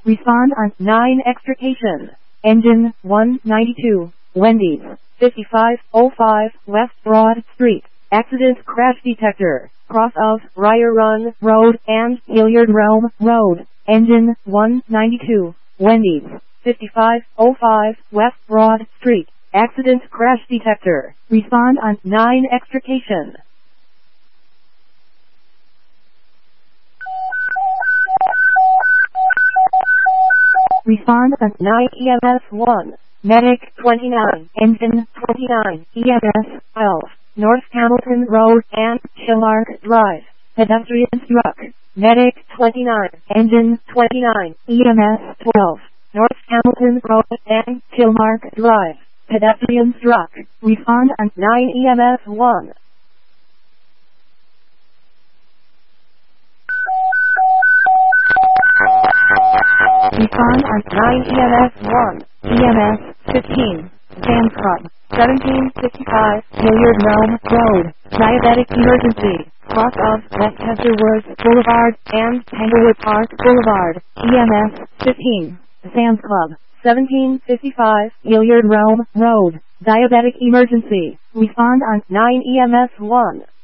Respond on 9 extrication. Engine 192, Wendy's, 5505 West Broad Street. Accident crash detector. Cross of Ryer Run Road and Hilliard Rome Road. Engine 192, Wendy's, 5505 West Broad Street. Accident crash detector. Respond on 9 extrication. Respond on 9 EMS 1. Medic 29. Engine 29. EMS 12. North Hamilton Road and Kilmark Drive. Pedestrian struck. Medic 29. Engine 29. EMS 12. North Hamilton Road and Kilmark Drive. Pedestrian struck. Respond on 9 EMS 1. Respond on 9 EMS 1. EMS 15. Sam's Club. 1755 Hilliard Rome Road. Diabetic emergency. Cross of Westchester Woods Boulevard and Tanglewood Park Boulevard. EMS 15. Sam's Club. 1755 Hilliard Rome Road. Diabetic emergency. Respond on 9 EMS 1.